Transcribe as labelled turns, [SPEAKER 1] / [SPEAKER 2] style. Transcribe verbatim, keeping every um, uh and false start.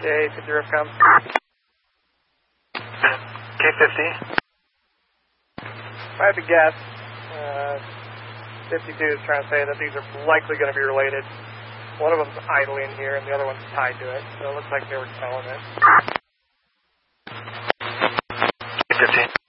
[SPEAKER 1] Okay, fifty ref com.
[SPEAKER 2] K fifty.
[SPEAKER 1] If I had to guess, uh, fifty-two is trying to say that these are likely going to be related. One of them's idling here, and the other one's tied to it, so it looks like they were selling it.
[SPEAKER 2] K fifteen.